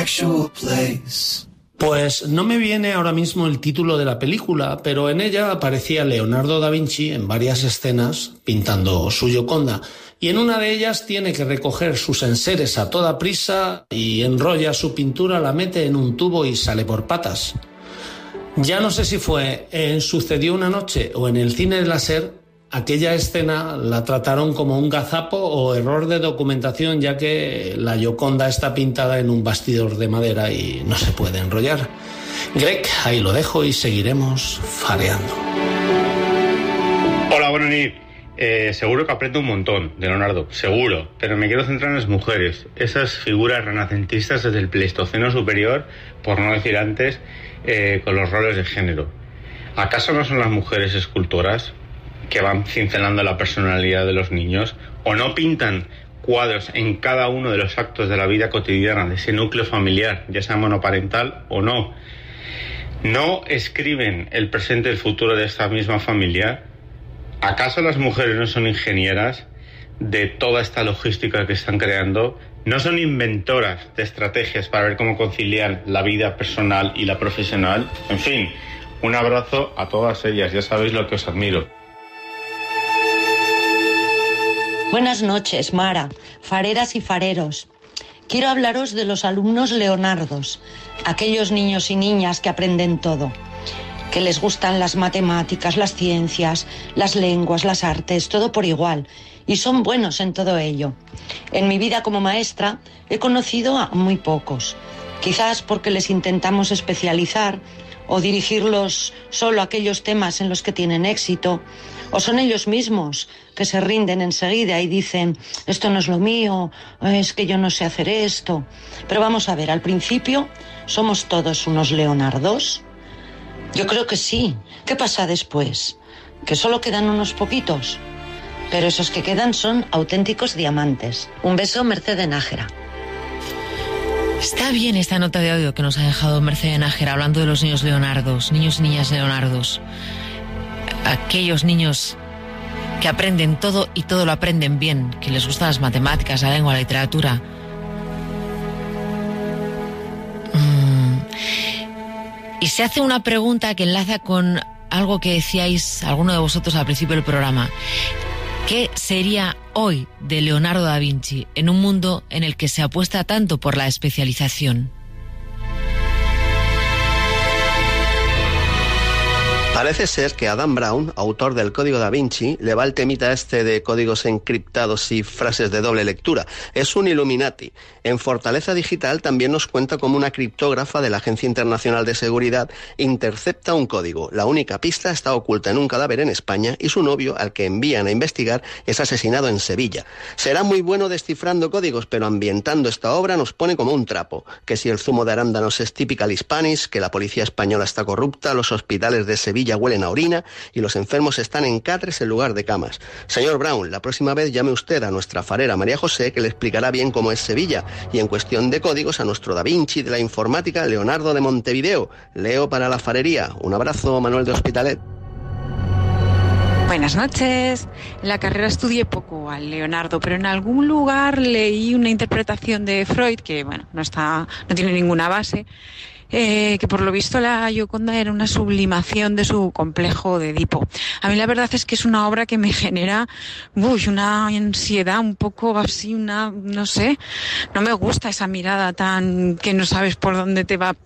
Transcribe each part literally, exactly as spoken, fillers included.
Pues no me viene ahora mismo el título de la película, pero en ella aparecía Leonardo da Vinci en varias escenas pintando su Gioconda, y en una de ellas tiene que recoger sus enseres a toda prisa y enrolla su pintura, la mete en un tubo y sale por patas. Ya no sé si fue en Sucedió una noche o en el cine de la SER, aquella escena la trataron como un gazapo o error de documentación, ya que la Gioconda está pintada en un bastidor de madera y no se puede enrollar. Greg, ahí lo dejo y seguiremos fareando. Hola, buenas noches. Eh, seguro que aprendo un montón de Leonardo, seguro, pero me quiero centrar en las mujeres, esas figuras renacentistas desde el Pleistoceno superior, por no decir antes, eh, con los roles de género. ¿Acaso no son las mujeres escultoras que van cincelando la personalidad de los niños? ¿O no pintan cuadros en cada uno de los actos de la vida cotidiana de ese núcleo familiar, ya sea monoparental o no? ¿No escriben el presente y el futuro de esta misma familia? ¿Acaso las mujeres no son ingenieras de toda esta logística que están creando? ¿No son inventoras de estrategias para ver cómo concilian la vida personal y la profesional? En fin, un abrazo a todas ellas, ya sabéis lo que os admiro. Buenas noches, Mara, fareras y fareros. Quiero hablaros de los alumnos leonardos, aquellos niños y niñas que aprenden todo, que les gustan las matemáticas, las ciencias, las lenguas, las artes, todo por igual, y son buenos en todo ello. En mi vida como maestra he conocido a muy pocos, quizás porque les intentamos especializar o dirigirlos solo a aquellos temas en los que tienen éxito, o son ellos mismos que se rinden enseguida y dicen, esto no es lo mío, es que yo no sé hacer esto. Pero vamos a ver, al principio, ¿somos todos unos leonardos? Yo creo que sí. ¿Qué pasa después? Que solo quedan unos poquitos. Pero esos que quedan son auténticos diamantes. Un beso, Mercedes Nájera. Está bien esta nota de audio que nos ha dejado Mercedes Nájera hablando de los niños leonardos, niños y niñas leonardos. Aquellos niños que aprenden todo y todo lo aprenden bien, que les gustan las matemáticas, la lengua, la literatura. Mm. Y se hace una pregunta que enlaza con algo que decíais alguno de vosotros al principio del programa. ¿Qué sería hoy de Leonardo da Vinci en un mundo en el que se apuesta tanto por la especialización? Parece ser que a Dan Brown, autor del Código da Vinci, le va el temita este de códigos encriptados y frases de doble lectura. Es un Illuminati. En Fortaleza Digital también nos cuenta cómo una criptógrafa de la Agencia Internacional de Seguridad intercepta un código. La única pista está oculta en un cadáver en España y su novio, al que envían a investigar, es asesinado en Sevilla. Será muy bueno descifrando códigos, pero ambientando esta obra nos pone como un trapo. Que si el zumo de arándanos es typical Spanish, que la policía española está corrupta, los hospitales de Sevilla huelen a orina y los enfermos están en catres en lugar de camas. Señor Brown, la próxima vez llame usted a nuestra farera María José, que le explicará bien cómo es Sevilla, y en cuestión de códigos a nuestro Da Vinci de la informática, Leonardo de Montevideo. Leo para la farería. Un abrazo, Manuel de Hospitalet. Buenas noches. En la carrera estudié poco al Leonardo, pero en algún lugar leí una interpretación de Freud que, bueno, no está, no tiene ninguna base. Eh, que por lo visto la Gioconda era una sublimación de su complejo de Edipo. A mí la verdad es que es una obra que me genera uy, una ansiedad un poco así, una, no sé, no me gusta esa mirada tan que no sabes por dónde te va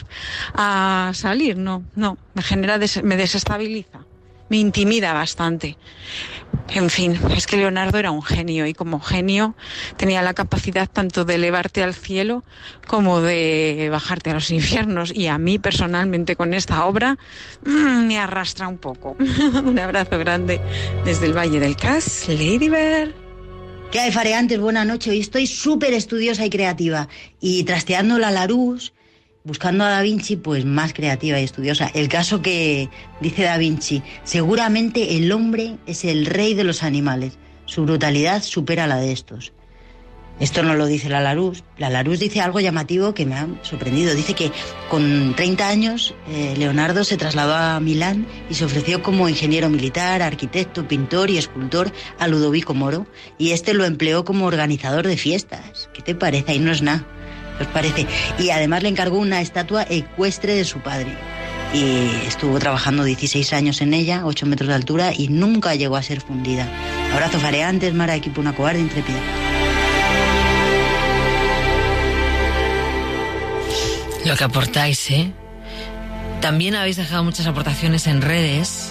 a salir, no, no, me genera, des, me desestabiliza, me intimida bastante. En fin, es que Leonardo era un genio y como genio tenía la capacidad tanto de elevarte al cielo como de bajarte a los infiernos, y a mí personalmente con esta obra mmm, me arrastra un poco. Un abrazo grande desde el Valle del Cas, Lady Bird. ¿Qué hay, fareantes? Buenas noches. Hoy estoy súper estudiosa y creativa y trasteando la Larousse, buscando a Da Vinci, pues más creativa y estudiosa. El caso que dice Da Vinci, seguramente el hombre es el rey de los animales. Su brutalidad supera la de estos. Esto no lo dice la Larousse. La Larousse dice algo llamativo que me ha sorprendido. Dice que con treinta años eh, Leonardo se trasladó a Milán y se ofreció como ingeniero militar, arquitecto, pintor y escultor a Ludovico Moro. Y este lo empleó como organizador de fiestas. ¿Qué te parece? Ahí no es nada. ¿qué os parece? Y además le encargó una estatua ecuestre de su padre. Y estuvo trabajando dieciséis años en ella, ocho metros de altura, y nunca llegó a ser fundida. Abrazo fareantes, Mara, equipo Una Cobarde Intrépida. Lo que aportáis, ¿eh? También habéis dejado muchas aportaciones en redes.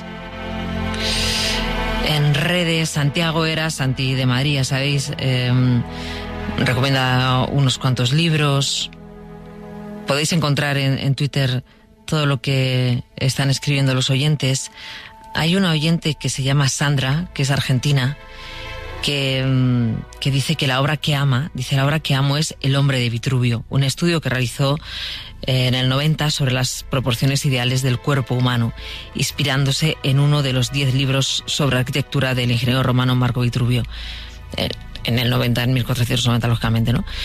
En redes, Santiago era Santi de Madrid, ya sabéis, eh, recomienda unos cuantos libros. Podéis encontrar en, en Twitter todo lo que están escribiendo los oyentes. Hay una oyente que se llama Sandra, que es argentina, que, que dice que la obra que ama, dice la obra que amo es El hombre de Vitruvio, un estudio que realizó en el noventa sobre las proporciones ideales del cuerpo humano, inspirándose en uno de los diez libros sobre arquitectura del ingeniero romano Marco Vitruvio, en el noventa, en mil cuatrocientos noventa, lógicamente, ¿no?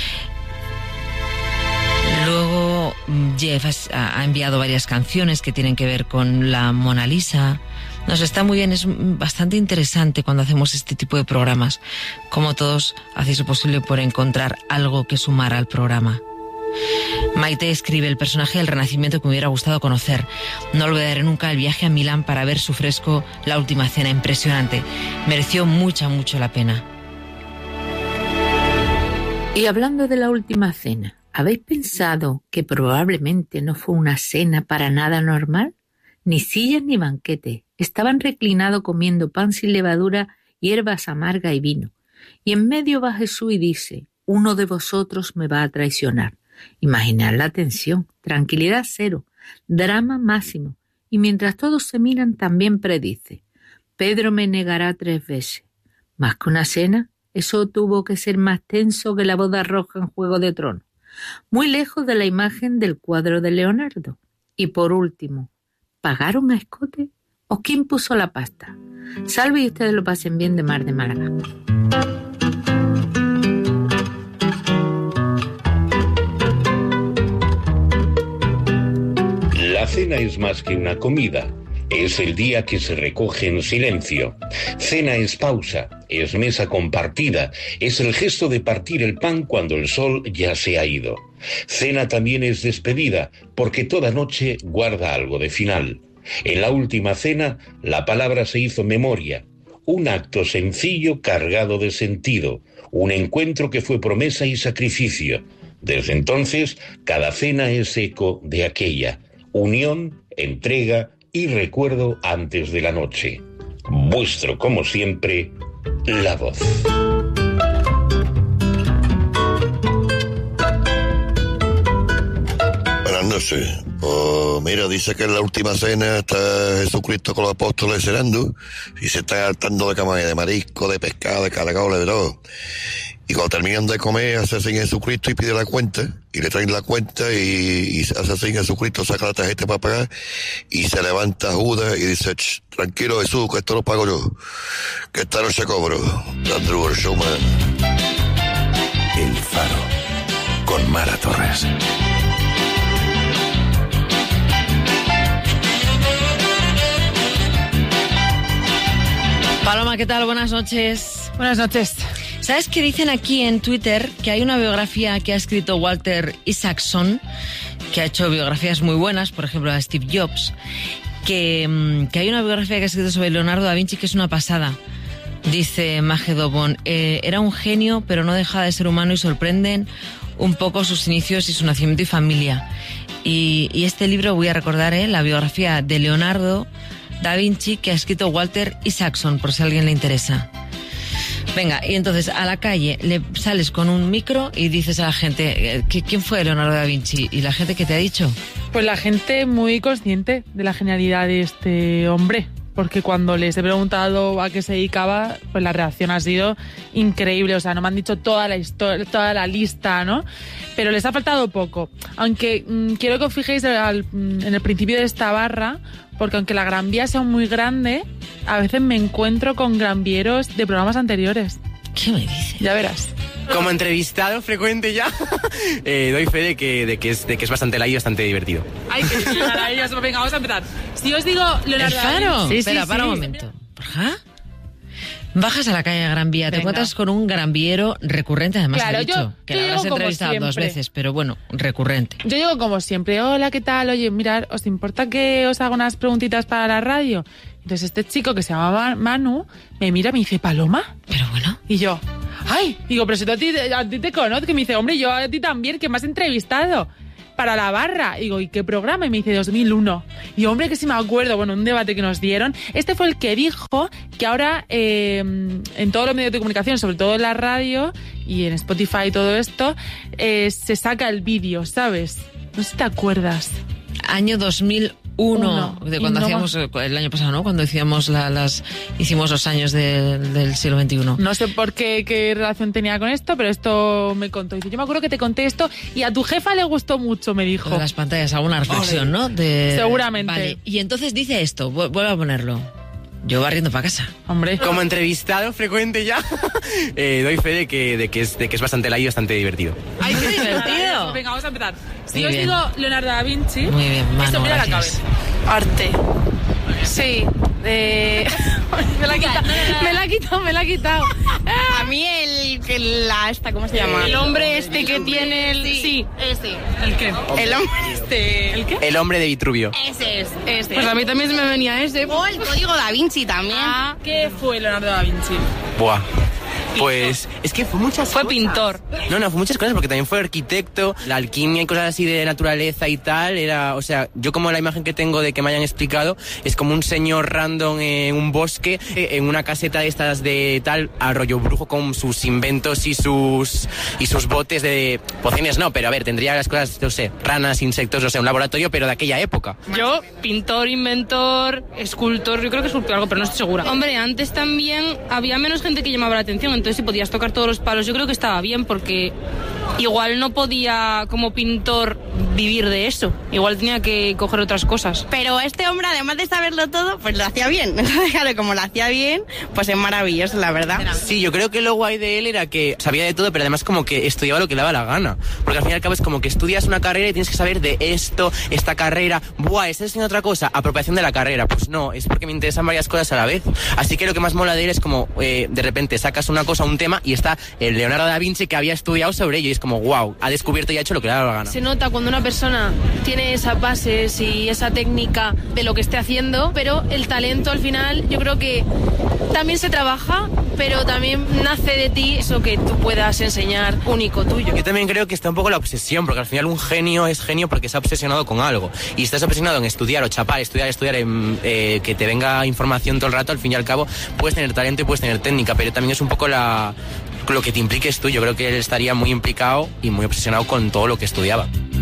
Luego Jeff ha enviado varias canciones que tienen que ver con la Mona Lisa. Nos está muy bien, es bastante interesante cuando hacemos este tipo de programas, como todos hacéis lo posible por encontrar algo que sumar al programa. Maite escribe: el personaje del Renacimiento que me hubiera gustado conocer. No olvidaré nunca el viaje a Milán para ver su fresco La Última Cena, impresionante. Mereció mucha, mucho la pena. Y hablando de La Última Cena, ¿habéis pensado que probablemente no fue una cena para nada normal? Ni sillas ni banquete. Estaban reclinados comiendo pan sin levadura, hierbas amargas y vino. Y en medio va Jesús y dice: uno de vosotros me va a traicionar. Imaginad la tensión, tranquilidad cero, drama máximo. Y mientras todos se miran, también predice: Pedro me negará tres veces. Más que una cena, eso tuvo que ser más tenso que la boda roja en Juego de Tronos. Muy lejos de la imagen del cuadro de Leonardo. Y por último, ¿pagaron a escote? ¿O quién puso la pasta? Salve y ustedes lo pasen bien, de Mar de Málaga. La cena es más que una comida. Es el día que se recoge en silencio. Cena es pausa, es mesa compartida, es el gesto de partir el pan cuando el sol ya se ha ido. Cena también es despedida, porque toda noche guarda algo de final. En La Última Cena, la palabra se hizo memoria, un acto sencillo cargado de sentido, un encuentro que fue promesa y sacrificio. Desde entonces, cada cena es eco de aquella, unión, entrega y recuerdo antes de la noche. Vuestro, como siempre, La Voz. Buenas noches. Pues mira, dice que en La Última Cena está Jesucristo con los apóstoles cenando y se está hartando de camarón, de marisco, de pescado, de caracoles, de todo. Y cuando terminan de comer, hace así Jesucristo y pide la cuenta, y le traen la cuenta, y, y hace así Jesucristo, saca la tarjeta para pagar, y se levanta Judas y dice: tranquilo Jesús, que esto lo pago yo, que esta noche cobro. Andrew Showman. El Faro, con Mara Torres. Paloma, ¿qué tal? Buenas noches. Buenas noches. ¿Sabes qué dicen aquí en Twitter? Que hay una biografía que ha escrito Walter Isaacson, que ha hecho biografías muy buenas, por ejemplo a Steve Jobs, que, que hay una biografía que ha escrito sobre Leonardo da Vinci que es una pasada. Dice Maje Dobón: eh, era un genio, pero no dejaba de ser humano, y sorprenden un poco sus inicios y su nacimiento y familia. Y, y este libro, voy a recordar, eh, la biografía de Leonardo da Vinci, que ha escrito Walter Isaacson, por si a alguien le interesa. Venga, y entonces a la calle le sales con un micro y dices a la gente: ¿quién fue Leonardo da Vinci? ¿Y la gente qué te ha dicho? Pues la gente muy consciente de la genialidad de este hombre, porque cuando les he preguntado a qué se dedicaba, pues la reacción ha sido increíble. O sea, no me han dicho toda la historia, toda la lista, ¿no? Pero les ha faltado poco. Aunque mmm, quiero que os fijéis al, en el principio de esta barra, porque aunque la Gran Vía sea muy grande, a veces me encuentro con granvieros de programas anteriores. ¿Qué me dices? Ya verás. Como entrevistado frecuente ya, eh, doy fe de que, de, que es, de que es bastante light y bastante divertido. Ay, que maravilloso. Venga, vamos a empezar. Si os digo Leonardo da Vinci... Sí, Espera, sí, para sí. un momento. ¿Ajá? Bajas a la calle Gran Vía, te Venga. encuentras con un granviero recurrente, además Claro, te he dicho, yo- que yo la llego habrás como entrevistado dos siempre. veces, pero bueno, recurrente. Yo digo como siempre, hola, ¿qué tal? Oye, mirad, ¿os importa que os haga unas preguntitas para la radio? Entonces este chico que se llama Manu me mira y me dice, ¿Paloma? Pero bueno. Y yo, ay, digo, pero si tú a ti, a ti te conozco. Y me dice, hombre, yo a ti también, que me has entrevistado para la barra. Y digo, ¿y qué programa? Y me dice, dos mil uno. Y hombre, que sí me acuerdo, bueno, un debate que nos dieron. Este fue el que dijo que ahora eh, en todos los medios de comunicación, sobre todo en la radio y en Spotify y todo esto, eh, se saca el vídeo, ¿sabes? No sé si te acuerdas. Año dos mil uno, Uno. de cuando Y no hacíamos, el año pasado, ¿no? Cuando hacíamos la, las, hicimos los años de- del siglo veintiuno. No sé por qué, qué relación tenía con esto, pero esto me contó. Dice, yo me acuerdo que te conté esto y a tu jefa le gustó mucho, me dijo. Lo de las pantallas, alguna reflexión, Ole. ¿no? De, Seguramente. Vale, y entonces dice esto, vu- vuelvo a ponerlo. Yo barriendo para casa. Hombre. Como entrevistado frecuente ya, eh, doy fe de que, de, que es, de que es bastante light y bastante divertido. ¡Ay, qué divertido! Venga, vamos a empezar. Si Muy os bien. digo Leonardo da Vinci, Muy bien, Manu, esto mira la gracias. cabeza. Arte. Sí. Eh... me la ha quitado, me la ha quitado, me la ha quitado. A mí el que la esta, ¿cómo se llama? El hombre este que tiene el sí, ese. ¿El qué? El hombre este. ¿El qué? El hombre de Vitruvio. Ese es, este. Pues a mí también se me venía ese. O el código Da Vinci también. Ah, ¿qué fue Leonardo da Vinci? Buah. Pues es que fue muchas Fue cosas. pintor. No, no, fue muchas cosas porque también fue arquitecto, la alquimia y cosas así de naturaleza y tal, era, o sea, yo como la imagen que tengo de que me hayan explicado es como un señor random en un bosque, eh, en una caseta de estas de tal, a rollo brujo con sus inventos y sus y sus botes de pociones, no, pero a ver, tendría las cosas, no sé, ranas, insectos, no sé, un laboratorio, pero de aquella época. Yo, pintor, inventor, escultor, yo creo que escultor algo, pero no estoy segura. Hombre, antes también había menos gente que llamaba la atención, entonces si podías tocar todos los palos, yo creo que estaba bien, porque igual no podía como pintor vivir de eso, igual tenía que coger otras cosas. Pero este hombre, además de saberlo todo, pues lo hacía bien. Entonces, claro, como lo hacía bien, pues es maravilloso, la verdad. Sí, yo creo que lo guay de él era que sabía de todo, pero además como que estudiaba lo que le daba la gana. Porque al fin y al cabo es como que estudias una carrera y tienes que saber de esto, esta carrera. Buah, ¿estás haciendo otra cosa? Apropiación de la carrera. Pues no, es porque me interesan varias cosas a la vez. Así que lo que más mola de él es como, eh, de repente sacas una cosa, un tema, y está el Leonardo da Vinci que había estudiado sobre ello. Y es como, wow, ha descubierto y ha hecho lo que le da la gana. Se nota cuando una persona tiene esas bases y esa técnica de lo que esté haciendo, pero el talento al final yo creo que también se trabaja, pero también nace de ti eso que tú puedas enseñar único tuyo. Yo también creo que está un poco la obsesión, porque al final un genio es genio porque está obsesionado con algo. Y si estás obsesionado en estudiar o chapar, estudiar, estudiar, en, eh, que te venga información todo el rato, al fin y al cabo puedes tener talento y puedes tener técnica, pero también es un poco la lo que te impliques tú. Yo creo que él estaría muy implicado y muy obsesionado con todo lo que estudiaba.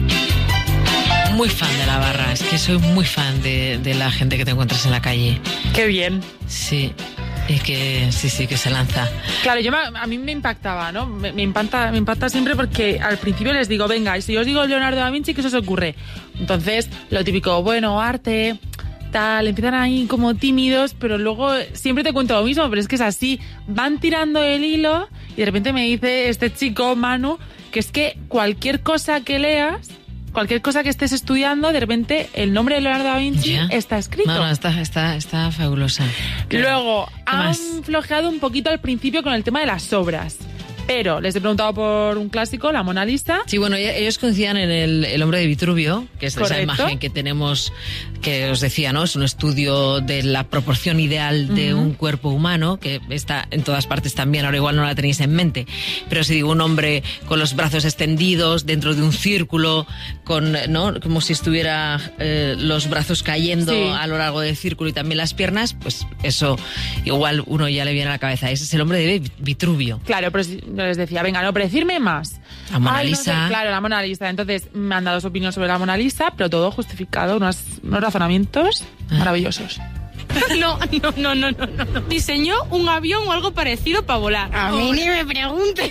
Muy fan de la barra, es que soy muy fan de, de la gente que te encuentras en la calle. Qué bien. Sí, y que sí, sí, que se lanza. Claro, yo me- a mí me impactaba, ¿no? Me, me impacta, me impacta siempre porque al principio les digo, venga, y si yo os digo Leonardo da Vinci, ¿qué se os ocurre? Entonces, lo típico, bueno, arte, tal, empiezan ahí como tímidos, pero luego siempre te cuento lo mismo, pero es que es así, van tirando el hilo y de repente me dice este chico, Manu, que es que cualquier cosa que leas, cualquier cosa que estés estudiando, de repente el nombre de Leonardo da Vinci Ya. está escrito. No, no, está, está, está fabulosa. Luego, han más? flojeado un poquito al principio con el tema de las obras. Pero les he preguntado por un clásico, la Mona Lisa. Sí, bueno, ellos coincidían en el, el hombre de Vitruvio, que es esa Correcto. imagen que tenemos, que os decía, ¿no? Es un estudio de la proporción ideal de Ujú. un cuerpo humano, que está en todas partes también, ahora igual no la tenéis en mente. Pero si digo un hombre con los brazos extendidos, dentro de un círculo, con, ¿no? Como si estuviera eh, los brazos cayendo Sí. a lo largo del círculo y también las piernas, pues eso igual uno ya le viene a la cabeza. Ese es el hombre de Vitruvio. Claro, pero si- no les decía, venga, no, pero decirme más. La Mona Ay, no sé, Lisa. claro, la Mona Lisa. Entonces me han dado su opinión sobre la Mona Lisa, pero todo justificado, unos, unos razonamientos Ah. maravillosos. No, no, no, no, no, no. Diseñó un avión o algo parecido para volar. A mí ni me pregunte.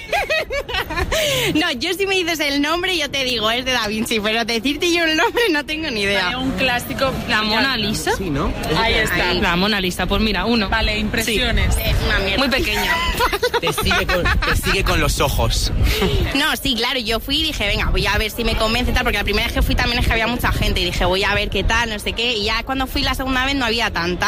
No, yo si me dices el nombre yo te digo, es de Da Vinci, pero decirte yo el nombre no tengo ni idea. Vale, un clásico. La Mona Lisa. Sí, ¿no? Ahí está. La Mona Lisa, pues mira, uno. Vale, impresiones. Es una mierda. Muy pequeña. Te sigue con, te sigue con los ojos. No, sí, claro, yo fui y dije, venga, voy a ver si me convence tal, porque la primera vez que fui también es que había mucha gente y dije, voy a ver qué tal, no sé qué, y ya cuando fui la segunda vez no había tanta.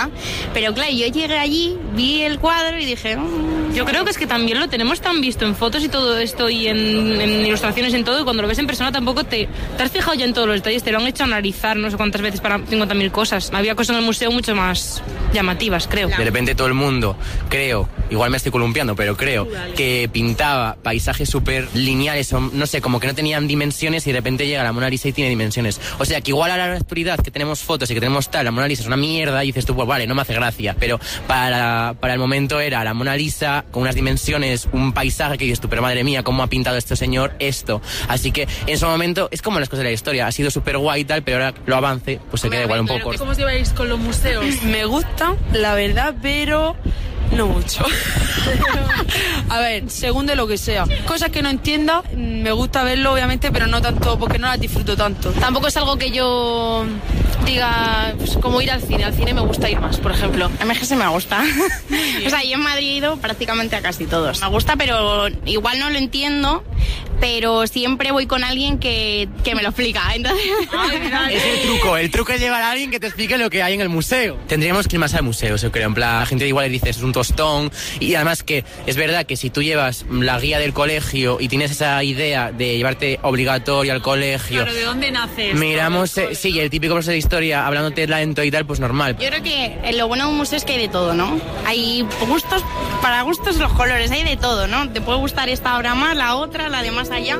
nada. Pero claro, yo llegué allí, vi el cuadro y dije... Oh. Yo creo que es que también lo tenemos tan visto en fotos y todo esto y en, en ilustraciones, en todo, y cuando lo ves en persona tampoco te, te has fijado ya en todos los detalles, te lo han hecho analizar no sé cuántas veces para cincuenta mil cosas. Había cosas en el museo mucho más llamativas, creo. De repente todo el mundo, creo, igual me estoy columpiando, pero creo que pintaba paisajes súper lineales, o no sé, como que no tenían dimensiones, y de repente llega la Mona Lisa y tiene dimensiones. O sea, que igual a la actualidad que tenemos fotos y que tenemos tal, la Mona Lisa es una mierda, y dices tú, pues vale, no me hace gracia, pero para, para el momento era la Mona Lisa con unas dimensiones, un paisaje que dices tú, pero madre mía, cómo ha pintado este señor esto. Así que en su momento es como las cosas de la historia, ha sido súper guay y tal, pero ahora lo avance, pues se queda igual un poco. ¿Cómo os lleváis con los museos? Me gusta, la verdad, pero no mucho. A ver, según de lo que sea. Cosas que no entienda, me gusta verlo, obviamente, pero no tanto, porque no las disfruto tanto. Tampoco es algo que yo diga, pues, como ir al cine. Al cine me gusta ir más, por ejemplo. A mí es que sí me gusta. O sea, yo en Madrid he ido prácticamente a casi todos. Me gusta, pero igual no lo entiendo, pero siempre voy con alguien que, que me lo explica. Entonces... Ay, es el truco, el truco es llevar a alguien que te explique lo que hay en el museo. Tendríamos que ir más al museo, yo creo. En plan, la gente igual le dice, es un tostón, y además que es verdad que si tú llevas la guía del colegio y tienes esa idea de llevarte obligatorio al colegio... Claro, ¿de dónde nace esto? Miramos, eh, sí, el típico profesor de historia hablándote lento y tal, pues normal. Yo creo que lo bueno de un museo es que hay de todo, ¿no? Hay gustos, para gustos los colores, hay de todo, ¿no? Te puede gustar esta obra más, la otra, la de más allá.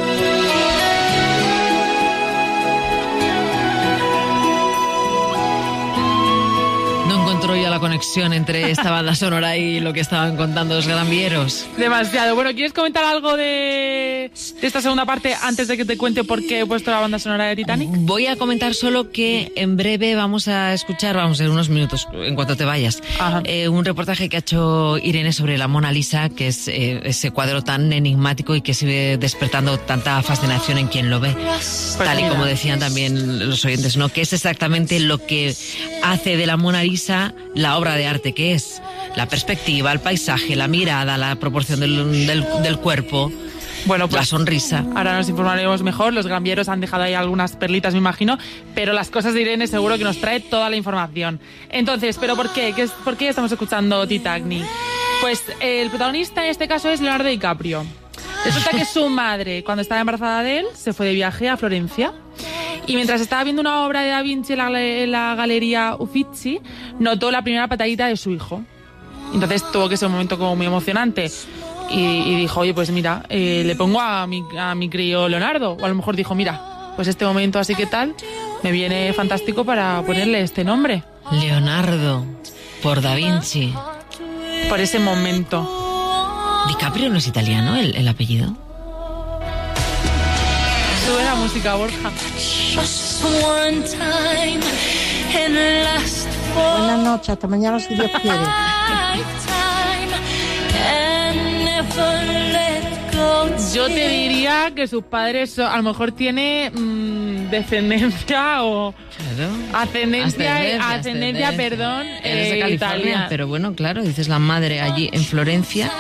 encontró ya la conexión entre esta banda sonora y lo que estaban contando los granvieros. Demasiado. Bueno, ¿quieres comentar algo de, de esta segunda parte antes de que te cuente por qué he puesto la banda sonora de Titanic? Voy a comentar solo que en breve vamos a escuchar, vamos en unos minutos, en cuanto te vayas, eh, un reportaje que ha hecho Irene sobre la Mona Lisa, que es eh, ese cuadro tan enigmático y que sigue despertando tanta fascinación en quien lo ve. Pues tal y como decían también los oyentes, ¿no? Que es exactamente lo que hace de la Mona Lisa la obra de arte que es. La perspectiva, el paisaje, la mirada, la proporción del, del, del cuerpo. Bueno, pues la sonrisa. Ahora nos informaremos mejor. Los granvieros han dejado ahí algunas perlitas, me imagino, pero las cosas de Irene seguro que nos trae toda la información. Entonces, ¿pero por qué? ¿Qué es, ¿Por qué estamos escuchando Titanic? Pues eh, el protagonista en este caso es Leonardo DiCaprio. Resulta que su madre, cuando estaba embarazada de él, se fue de viaje a Florencia. Y mientras estaba viendo una obra de Da Vinci en la, en la Galería Uffizi, notó la primera patadita de su hijo. Entonces tuvo que ser un momento como muy emocionante. Y, y dijo, oye, pues mira, eh, le pongo a mi, a mi crío Leonardo. O a lo mejor dijo, mira, pues este momento así que tal, me viene fantástico para ponerle este nombre. Leonardo, por Da Vinci. Por ese momento. DiCaprio no es italiano, el, el apellido. Sube la música, Borja. Buenas noches, hasta mañana si Dios quiere. Yo te diría que sus padres son, a lo mejor tiene mmm, descendencia o claro. ascendencia, ascendencia, ascendencia, perdón, Eres de eh, California, italiana. Pero bueno, claro, dices la madre allí en Florencia.